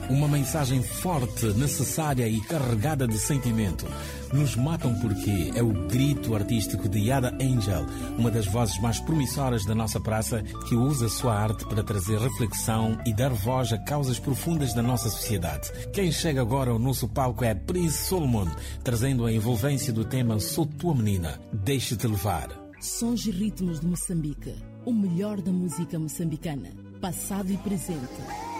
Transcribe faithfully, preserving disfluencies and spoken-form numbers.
Uma mensagem forte, necessária e carregada de sentimento. Nos Matam Porque é o grito artístico de Yada Angel, uma das vozes mais promissoras da nossa praça, que usa sua arte para trazer reflexão e dar voz a causas profundas da nossa sociedade. Quem chega agora ao nosso palco é Prince Solomon, trazendo a envolvência do tema Sou Tua Menina, Deixe-te Levar. Sons e ritmos de Moçambique, o melhor da música moçambicana, passado e presente.